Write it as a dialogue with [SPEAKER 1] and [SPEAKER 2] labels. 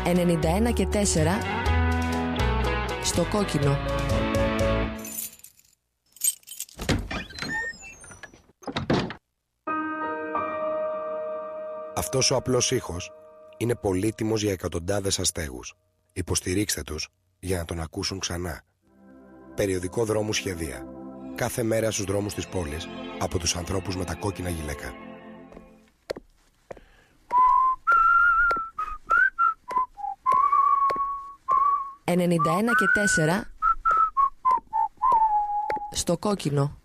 [SPEAKER 1] 91 και 4 στο κόκκινο.
[SPEAKER 2] Αυτός ο απλός ήχος είναι πολύτιμος για εκατοντάδες αστέγους. Υποστηρίξτε τους για να τον ακούσουν ξανά. Περιοδικό Δρόμου Σχεδία. Κάθε μέρα στους δρόμους της πόλης από τους ανθρώπους με τα κόκκινα γυλαίκα. «91 και 4 στο κόκκινο».